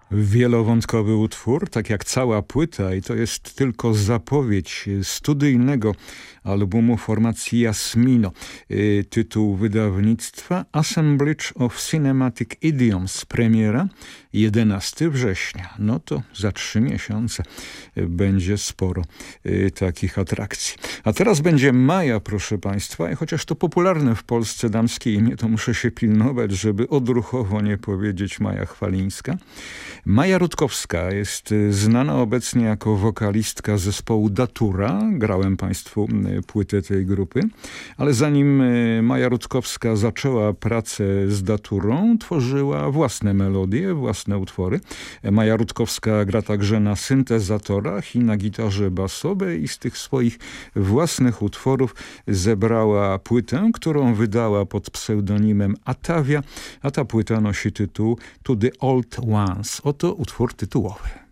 Wielowątkowy utwór, tak jak cała płyta, i to jest tylko zapowiedź studyjnego albumu formacji Jasmino. Tytuł wydawnictwa Assemblage of Cinematic Idioms, premiera 11 września. No to za 3 miesiące będzie sporo takich atrakcji. A teraz będzie Maja, proszę Państwa, i chociaż to popularne w Polsce damskie imię, to muszę się pilnować, żeby odruchowo nie powiedzieć Maja Chwalińska. Maja Rutkowska jest znana obecnie jako wokalistka zespołu Datura. Grałem Państwu płytę tej grupy. Ale zanim Maja Rutkowska zaczęła pracę z Daturą, tworzyła własne melodie, własne utwory. Maja Rutkowska gra także na syntezatorach i na gitarze basowej i z tych swoich własnych utworów zebrała płytę, którą wydała pod pseudonimem Atavia, a ta płyta nosi tytuł To the Old Ones. Oto utwór tytułowy.